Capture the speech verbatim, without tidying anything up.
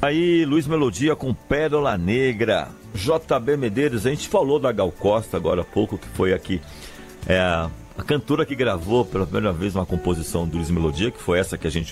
Aí, Luiz Melodia com Pérola Negra. J B Medeiros, a gente falou da Gal Costa agora há pouco, que foi aqui é, a cantora que gravou pela primeira vez uma composição do Luiz Melodia, que foi essa que a gente